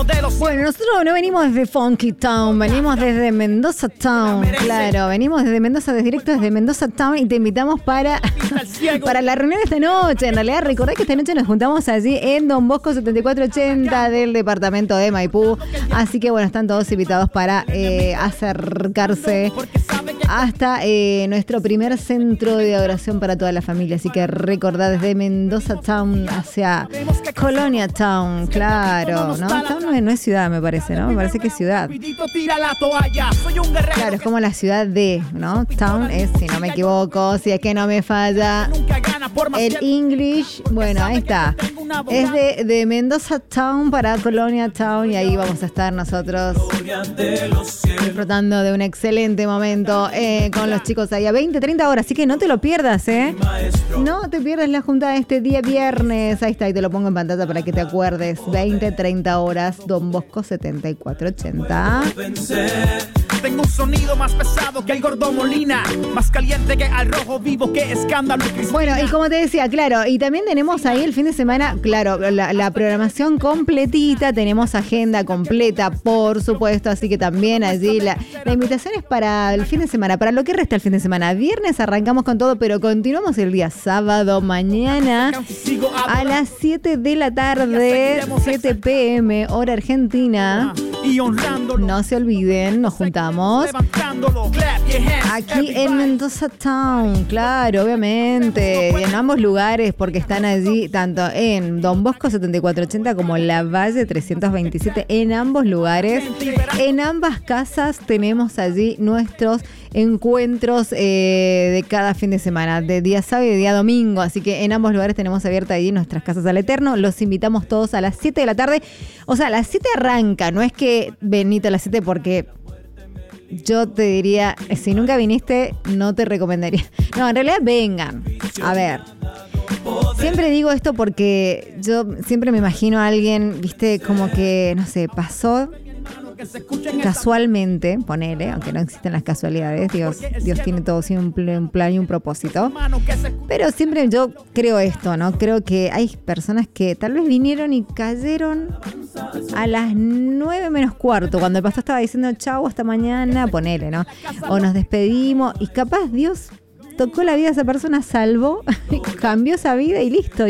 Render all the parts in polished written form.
Bueno, nosotros no venimos desde Funky Town, venimos desde Mendoza Town, claro, venimos desde Mendoza, directo desde Mendoza Town y te invitamos para la reunión de esta noche. En realidad, recordá que esta noche nos juntamos allí en Don Bosco 7480 del departamento de Maipú, así que bueno, están todos invitados para acercarse hasta nuestro primer centro de adoración para toda la familia, así que recordá desde Mendoza Town hacia Colonia Town, claro, ¿no? Town no es ciudad, me parece, ¿no? Me parece que es ciudad. Claro, es como la ciudad de, ¿no? Town es, si no me equivoco, si es que no me falla el English. Bueno, ahí está. Es de Mendoza Town para Colonia Town y ahí vamos a estar nosotros disfrutando de un excelente momento con los chicos ahí a 20-30 horas, así que no te lo pierdas, ¿eh? No te pierdas la juntada de este día viernes. Ahí está, y te lo pongo en pantalla para que te acuerdes. 20-30 horas, Don Bosco 7480. Tengo un sonido más pesado que el Gordo Molina, más caliente que al Rojo Vivo, que Escándalo. Bueno, y como te decía, claro, y también tenemos ahí el fin de semana, claro, la programación completita, tenemos agenda completa, por supuesto, así que también allí la invitación es para el fin de semana, para lo que resta el fin de semana. Viernes arrancamos con todo, pero continuamos el día sábado, mañana a las 7 de la tarde, 7 p.m., hora argentina. No se olviden, nos juntamos aquí en Mendoza Town, claro, obviamente, en ambos lugares, porque están allí tanto en Don Bosco 7480 como en La Valle 327, en ambos lugares, en ambas casas tenemos allí nuestros encuentros de cada fin de semana, de día sábado y de día domingo, así que en ambos lugares tenemos abiertas allí nuestras casas al Eterno. Los invitamos todos a las 7 de la tarde, o sea, a las 7 arranca, no es que venite a las 7 porque yo te diría, si nunca viniste, no te recomendaría. No, en realidad vengan. A ver, siempre digo esto porque yo siempre me imagino a alguien, viste, como que, no sé, pasó casualmente, ponele, aunque no existen las casualidades, Dios tiene todo siempre un plan y un propósito, pero siempre yo creo esto, ¿no? Creo que hay personas que tal vez vinieron y cayeron a las 9 menos cuarto, cuando el pastor estaba diciendo chau, hasta mañana, ponele, ¿no? O nos despedimos y capaz Dios tocó la vida de esa persona, salvó, cambió esa vida y listo.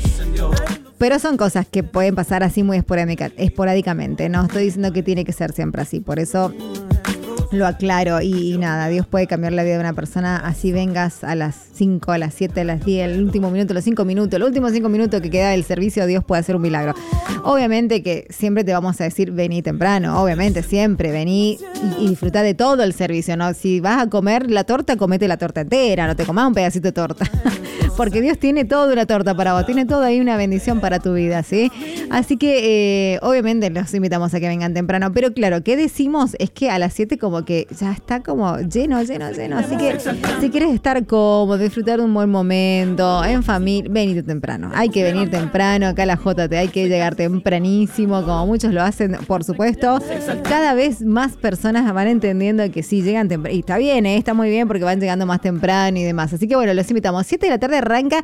Pero son cosas que pueden pasar así muy esporádicamente. No estoy diciendo que tiene que ser siempre así. Por eso lo aclaro. Y nada, Dios puede cambiar la vida de una persona. Así vengas a las 5, a las 7, a las 10, el último minuto, los 5 minutos. Los últimos 5 minutos que queda del servicio, Dios puede hacer un milagro. Obviamente que siempre te vamos a decir vení temprano. Obviamente siempre vení y disfrutá de todo el servicio, ¿no? Si vas a comer la torta, comete la torta entera. No te comás un pedacito de torta. Porque Dios tiene toda una torta para vos, tiene toda ahí una bendición para tu vida, ¿sí? Así que obviamente los invitamos a que vengan temprano, pero claro, ¿qué decimos? Es que a las 7 como que ya está como lleno, así que si quieres estar cómodo, disfrutar de un buen momento, en familia, venite temprano, hay que venir temprano, acá a la JT hay que llegar tempranísimo, como muchos lo hacen, por supuesto, cada vez más personas van entendiendo que sí, llegan temprano, y está bien, está muy bien porque van llegando más temprano y demás, así que bueno, los invitamos, 7 de la tarde arranca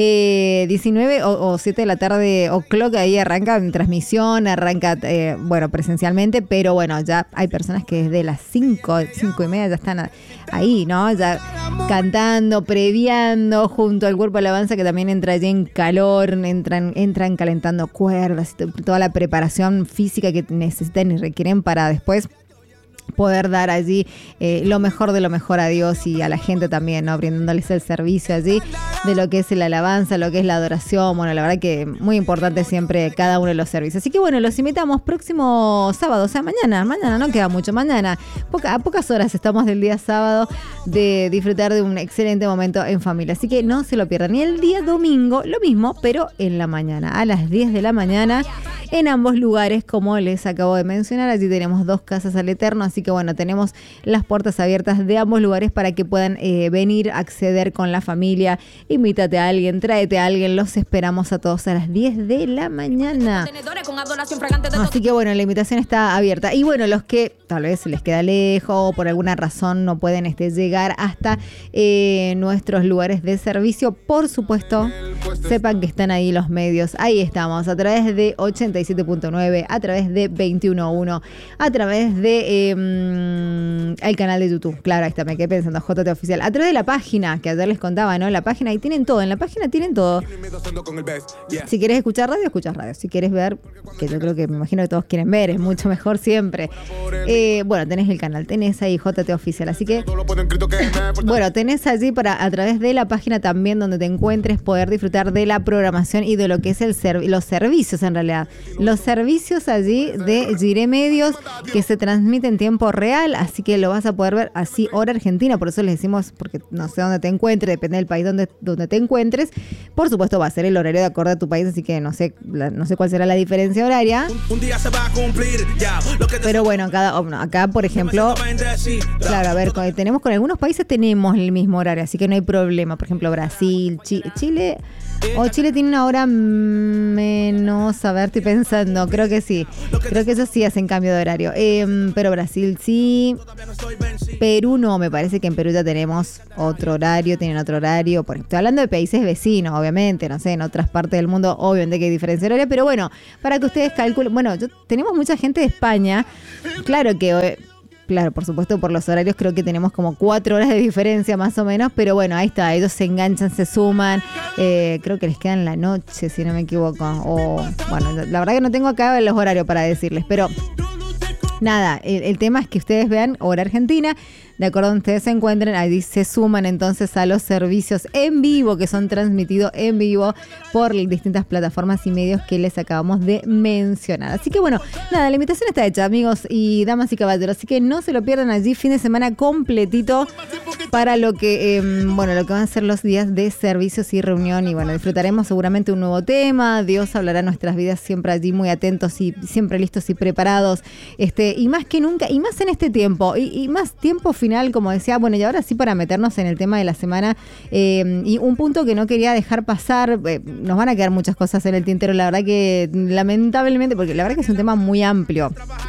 19 o 7 de la tarde o'clock, ahí arranca en transmisión, arranca presencialmente, pero bueno, ya hay personas que desde las 5:30 ya están ahí, ¿no? Ya cantando, previando junto al cuerpo de alabanza que también entra allí en calor, entran calentando cuerdas, toda la preparación física que necesitan y requieren para después poder dar allí lo mejor de lo mejor a Dios y a la gente también, ¿no? Brindándoles el servicio allí de lo que es la alabanza, lo que es la adoración. Bueno, la verdad que muy importante siempre cada uno de los servicios. Así que bueno, los invitamos próximo sábado, o sea, mañana no queda mucho, mañana, a pocas horas estamos del día sábado de disfrutar de un excelente momento en familia. Así que no se lo pierdan. Y el día domingo, lo mismo, pero en la mañana, a las 10 de la mañana, en ambos lugares, como les acabo de mencionar. Allí tenemos 2 casas al Eterno, Así que bueno, tenemos las puertas abiertas de ambos lugares para que puedan venir, acceder con la familia. Invítate a alguien, tráete a alguien. Los esperamos a todos a las 10 de la mañana. Así que bueno, la invitación está abierta. Y bueno, los que tal vez les queda lejos o por alguna razón no pueden llegar hasta nuestros lugares de servicio, por supuesto, sepan que están ahí los medios. Ahí estamos, a través de 87.9, a través de 21.1, a través de el canal de YouTube. Claro, ahí está, me quedé pensando, JT Oficial. A través de la página, que ayer les contaba, ¿no? La página, ahí tienen todo, en la página tienen todo. Si quieres escuchar radio, escuchas radio. Si quieres ver, que yo creo que me imagino que todos quieren ver, es mucho mejor siempre. Bueno, tenés el canal, tenés ahí JT Oficial, así que bueno, tenés allí para a través de la página también donde te encuentres poder disfrutar de la programación y de lo que es los servicios en realidad. Los servicios allí de Gire Medios que se transmiten en tiempo real, así que lo vas a poder ver así hora argentina, por eso les decimos, porque no sé dónde te encuentres, depende del país donde te encuentres. Por supuesto va a ser el horario de acorde a tu país, así que no sé cuál será la diferencia horaria. Un día se va a cumplir ya. Pero bueno, acá por ejemplo, claro, a ver, tenemos con algunos países tenemos el mismo horario, así que no hay problema. Por ejemplo, Brasil, Chile tiene una hora menos, a ver, estoy pensando, creo que sí. Creo que ellos sí hacen cambio de horario. Pero Brasil sí. Perú no, me parece que en Perú ya tenemos otro horario, tienen otro horario. Estoy hablando de países vecinos, obviamente, no sé, en otras partes del mundo, obviamente que hay diferencia horaria, pero bueno, para que ustedes calculen, bueno, tenemos mucha gente de España, claro, por supuesto, por los horarios creo que tenemos como 4 horas de diferencia más o menos, pero bueno, ahí está, ellos se enganchan, se suman, creo que les quedan la noche, si no me equivoco, o bueno, la verdad que no tengo acá los horarios para decirles, pero nada, el tema es que ustedes vean hora argentina, de acuerdo a donde ustedes se encuentren, ahí se suman entonces a los servicios en vivo que son transmitidos en vivo por distintas plataformas y medios que les acabamos de mencionar. Así que bueno, nada, la invitación está hecha, amigos y damas y caballeros, así que no se lo pierdan allí, fin de semana completito para lo que van a ser los días de servicios y reunión, y bueno, disfrutaremos seguramente un nuevo tema. Dios hablará en nuestras vidas, siempre allí muy atentos y siempre listos y preparados, y más que nunca, y más en este tiempo, y más tiempo final, como decía. Bueno, y ahora sí, para meternos en el tema de la semana, y un punto que no quería dejar pasar, nos van a quedar muchas cosas en el tintero, la verdad que lamentablemente, porque la verdad que es un tema muy amplio.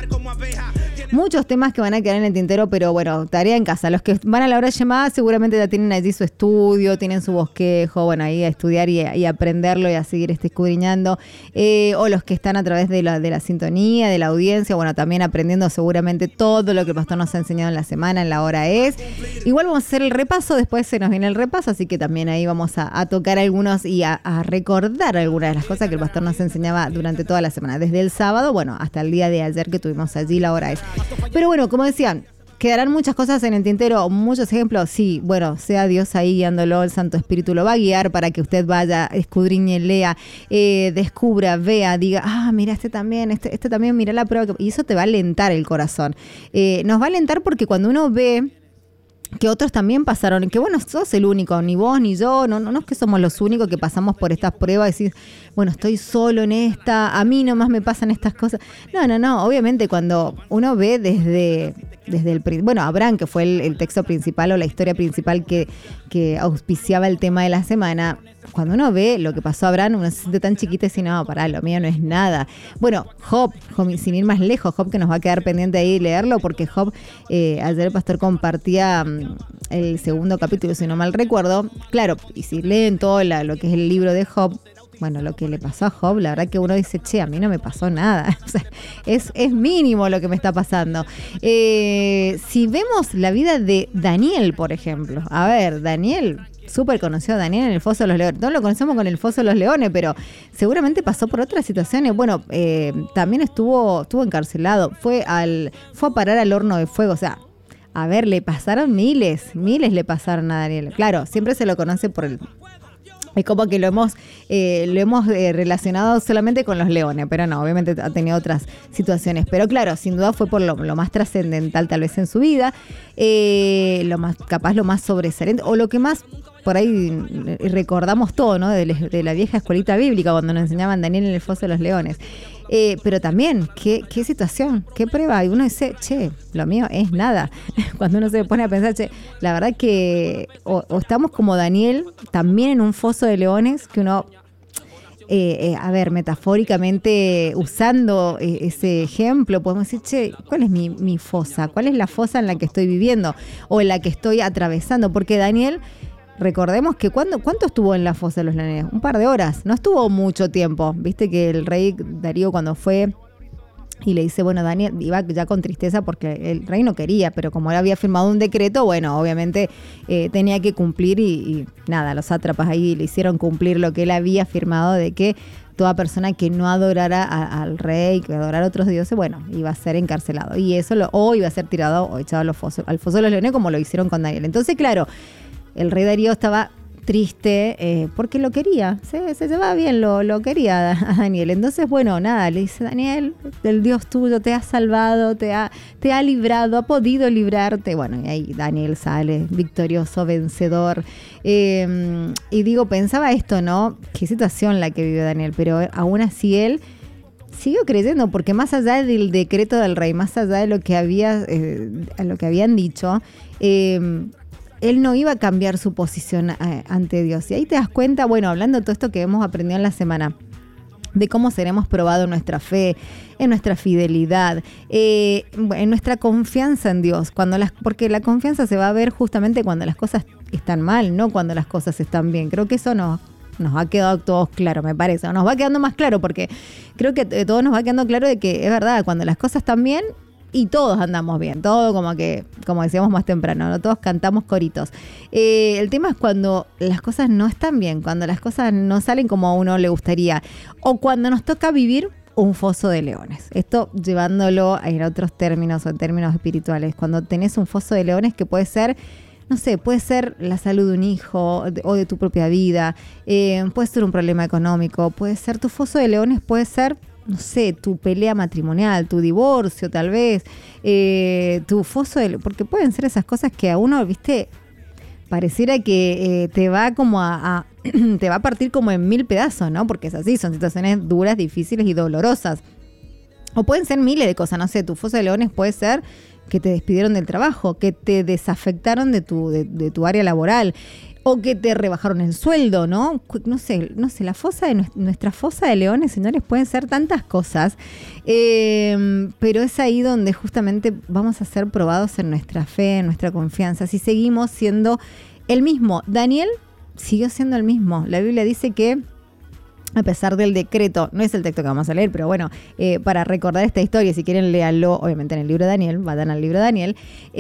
Muchos temas que van a quedar en el tintero, pero bueno, tarea en casa. Los que van a la hora llamada seguramente ya tienen allí su estudio, tienen su bosquejo, bueno, ahí a estudiar y aprenderlo y a seguir escudriñando. O los que están a través de la sintonía, de la audiencia, bueno, también aprendiendo seguramente todo lo que el pastor nos ha enseñado en la semana, en la hora es. Igual vamos a hacer el repaso, después se nos viene el repaso, así que también ahí vamos a tocar algunos y a recordar algunas de las cosas que el pastor nos enseñaba durante toda la semana, desde el sábado, bueno, hasta el día de ayer que tuvimos allí la hora es. Pero bueno, como decían, quedarán muchas cosas en el tintero, muchos ejemplos, sí, bueno, sea Dios ahí guiándolo, el Santo Espíritu lo va a guiar para que usted vaya, escudriñe, lea, descubra, vea, diga, mira, este también, mira la prueba, y eso te va a alentar el corazón. Nos va a alentar porque cuando uno ve que otros también pasaron, que bueno, sos el único, ni vos ni yo, no es que somos los únicos que pasamos por estas pruebas y decís, bueno, estoy solo en esta, a mí nomás me pasan estas cosas. No, obviamente cuando uno ve desde bueno, Abraham, que fue el texto principal o la historia principal que auspiciaba el tema de la semana, cuando uno ve lo que pasó a Abraham, uno se siente tan chiquito y dice, no, pará, lo mío no es nada. Bueno, Job, sin ir más lejos, Job, que nos va a quedar pendiente ahí leerlo, porque Job, ayer el pastor compartía el segundo capítulo, si no mal recuerdo. Claro, y si leen todo lo que es el libro de Job, bueno, lo que le pasó a Job, la verdad que uno dice, a mí no me pasó nada. O sea, es mínimo lo que me está pasando. Si vemos la vida de Daniel, por ejemplo. A ver, Daniel, súper conocido Daniel en el Foso de los Leones. No lo conocemos con el Foso de los Leones, pero seguramente pasó por otras situaciones. Bueno, también estuvo encarcelado. Fue a parar al horno de fuego. O sea, a ver, le pasaron miles le pasaron a Daniel. Claro, siempre se lo conoce por el... Es como que lo hemos relacionado solamente con los leones, pero no, obviamente ha tenido otras situaciones. Pero claro, sin duda fue por lo más trascendental tal vez en su vida, lo más sobresaliente, o lo que más por ahí recordamos todo, ¿no? De la vieja escuelita bíblica, cuando nos enseñaban Daniel en el Foso de los Leones. Pero también, ¿qué situación? ¿Qué prueba? Y uno dice, che, lo mío es nada. Cuando uno se pone a pensar, che, la verdad que o estamos como Daniel, también en un foso de leones, que uno... metafóricamente usando ese ejemplo, podemos decir, che, ¿cuál es mi fosa? ¿Cuál es la fosa en la que estoy viviendo o en la que estoy atravesando? Porque Daniel, recordemos que ¿cuánto estuvo en la fosa de los leones? Un par de horas, no estuvo mucho tiempo. Viste que el rey Darío cuando fue y le dice, bueno, Daniel iba ya con tristeza porque el rey no quería, pero como él había firmado un decreto, bueno, obviamente tenía que cumplir y nada, los sátrapas ahí le hicieron cumplir lo que él había firmado de que toda persona que no adorara al rey, que adorara a otros dioses, bueno, iba a ser encarcelado. Y eso o iba a ser tirado o echado al foso de los leones como lo hicieron con Daniel. Entonces, claro, el rey Darío estaba triste porque lo quería, se llevaba bien, lo quería a Daniel. Entonces, bueno, nada, le dice, Daniel, el Dios tuyo te ha salvado, te ha librado, ha podido librarte. Bueno, y ahí Daniel sale victorioso, vencedor. Y digo, pensaba esto, ¿no? Qué situación la que vive Daniel, pero aún así él siguió creyendo, porque más allá del decreto del rey, más allá de lo que habían dicho, él no iba a cambiar su posición ante Dios. Y ahí te das cuenta, bueno, hablando de todo esto que hemos aprendido en la semana, de cómo seremos probados en nuestra fe, en nuestra fidelidad, en nuestra confianza en Dios. Porque la confianza se va a ver justamente cuando las cosas están mal, no cuando las cosas están bien. Creo que eso nos ha quedado todos claro, me parece. Nos va quedando más claro porque creo que todos nos va quedando claro de que es verdad, cuando las cosas están bien, y todos andamos bien, todo como decíamos más temprano, ¿no? Todos cantamos coritos. El tema es cuando las cosas no están bien, cuando las cosas no salen como a uno le gustaría, o cuando nos toca vivir un foso de leones. Esto llevándolo en otros términos o en términos espirituales, cuando tenés un foso de leones que puede ser, no sé, puede ser la salud de un hijo o de tu propia vida, puede ser un problema económico, puede ser tu foso de leones, puede ser, no sé, tu pelea matrimonial, tu divorcio tal vez, tu foso porque pueden ser esas cosas que a uno, viste, pareciera que te va como te va a partir como en 1000 pedazos, ¿no? Porque es así, son situaciones duras, difíciles y dolorosas. O pueden ser miles de cosas, no sé, tu foso de leones puede ser que te despidieron del trabajo, que te desafectaron de tu área laboral, o que te rebajaron el sueldo, ¿no? No sé, la fosa de nuestra fosa de leones, señores, pueden ser tantas cosas, pero es ahí donde justamente vamos a ser probados en nuestra fe, en nuestra confianza, si seguimos siendo el mismo. Daniel siguió siendo el mismo. La Biblia dice que a pesar del decreto, no es el texto que vamos a leer, pero bueno, para recordar esta historia, si quieren léanlo, obviamente en el libro de Daniel, vayan al libro de Daniel,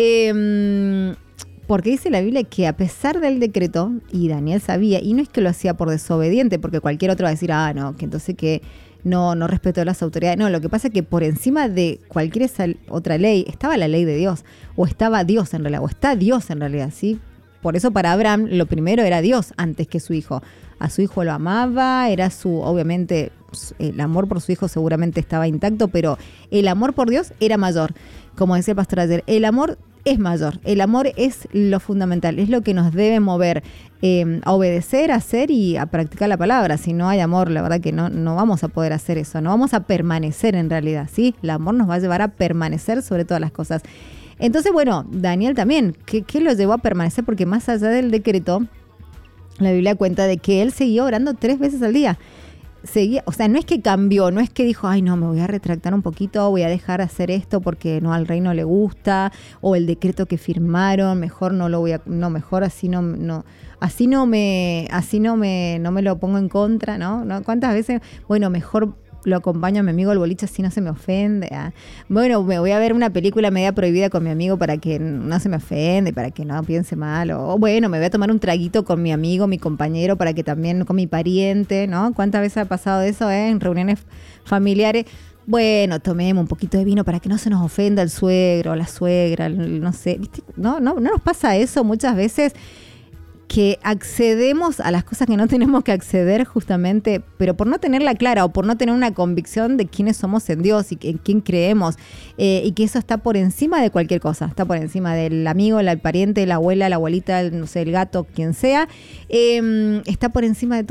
porque dice la Biblia que a pesar del decreto, y Daniel sabía, y no es que lo hacía por desobediente, porque cualquier otro va a decir, no, que entonces que no respetó las autoridades. No, lo que pasa es que por encima de cualquier otra ley, estaba la ley de Dios, o estaba Dios en realidad, o está Dios en realidad, ¿sí? Por eso para Abraham lo primero era Dios antes que su hijo. A su hijo lo amaba, obviamente el amor por su hijo seguramente estaba intacto, pero el amor por Dios era mayor. Como decía el pastor ayer, el amor es mayor, el amor es lo fundamental, es lo que nos debe mover a obedecer, a hacer y a practicar la palabra. Si no hay amor, la verdad que no vamos a poder hacer eso, no vamos a permanecer en realidad, ¿sí? El amor nos va a llevar a permanecer sobre todas las cosas. Entonces, bueno, Daniel también, ¿qué lo llevó a permanecer? Porque más allá del decreto, la Biblia cuenta de que él seguía orando 3 veces al día. O sea, no es que cambió, no es que dijo, ay no, me voy a retractar un poquito, voy a dejar de hacer esto porque no al rey no le gusta, o el decreto que firmaron, mejor mejor así no me lo pongo en contra, ¿no? ¿Cuántas veces? Bueno, mejor lo acompaño a mi amigo al boliche así no se me ofende. Bueno, me voy a ver una película media prohibida con mi amigo para que no se me ofende, para que no piense mal. O bueno, me voy a tomar un traguito con mi amigo, mi compañero, para que también, con mi pariente, ¿no? ¿Cuántas veces ha pasado eso, en reuniones familiares? Bueno, tomemos un poquito de vino para que no se nos ofenda el suegro o la suegra, no sé. ¿Viste? No nos pasa eso muchas veces, que accedemos a las cosas que no tenemos que acceder justamente, pero por no tenerla clara o por no tener una convicción de quiénes somos en Dios y en quién creemos, y que eso está por encima de cualquier cosa, está por encima del amigo, el pariente, la abuela, la abuelita, no sé, el gato, quien sea, está por encima de todo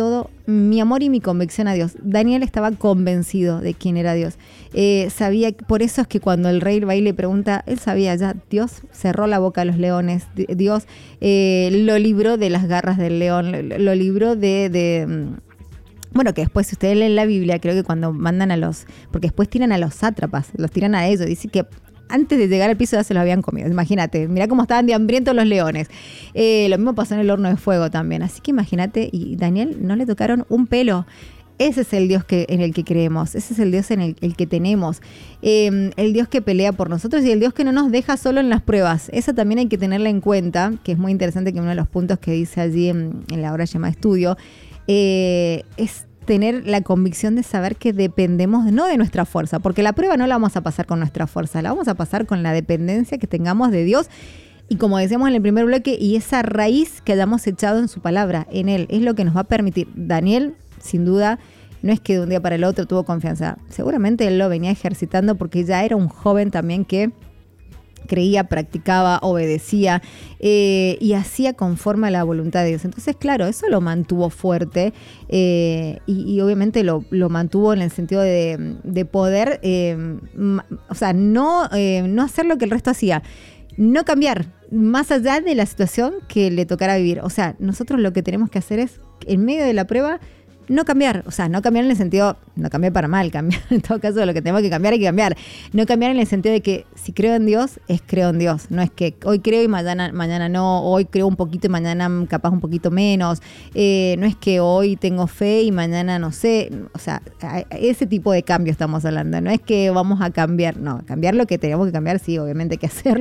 mi amor y mi convicción a Dios. Daniel estaba convencido de quién era Dios. Sabía, por eso es que cuando el rey va y le pregunta, él sabía ya, Dios cerró la boca a los leones, Dios lo libró de las garras del león, lo libró bueno, que después si ustedes leen la Biblia, creo que cuando mandan porque después tiran a los sátrapas, los tiran a ellos, dice que antes de llegar al piso ya se los habían comido. Imagínate, mirá cómo estaban de hambrientos los leones. Lo mismo pasó en el horno de fuego también. Así que imagínate, y Daniel no le tocaron un pelo. Ese es el Dios en el que creemos, ese es el Dios en el que tenemos, el Dios que pelea por nosotros y el Dios que no nos deja solo en las pruebas. Esa también hay que tenerla en cuenta, que es muy interesante, que uno de los puntos que dice allí en la hora llamada estudio, es tener la convicción de saber que dependemos no de nuestra fuerza, porque la prueba no la vamos a pasar con nuestra fuerza, la vamos a pasar con la dependencia que tengamos de Dios y, como decíamos en el primer bloque, y esa raíz que hayamos echado en su palabra, en Él, es lo que nos va a permitir. Daniel, sin duda, no es que de un día para el otro tuvo confianza, seguramente él lo venía ejercitando porque ya era un joven también que creía, practicaba, obedecía y hacía conforme a la voluntad de Dios. Entonces, claro, eso lo mantuvo fuerte y obviamente lo mantuvo en el sentido de poder, o sea, no hacer lo que el resto hacía, no cambiar más allá de la situación que le tocara vivir. O sea, nosotros lo que tenemos que hacer es, en medio de la prueba, no cambiar, o sea, no cambiar en el sentido, no cambiar para mal, cambiar en todo caso lo que tenemos que cambiar hay que cambiar, no cambiar en el sentido de que si creo en Dios, es creo en Dios, no es que hoy creo y mañana no, hoy creo un poquito y mañana capaz un poquito menos, no es que hoy tengo fe y mañana no sé, o sea, ese tipo de cambio estamos hablando, no es que vamos a cambiar, no, cambiar lo que tenemos que cambiar, sí, obviamente hay que hacerlo.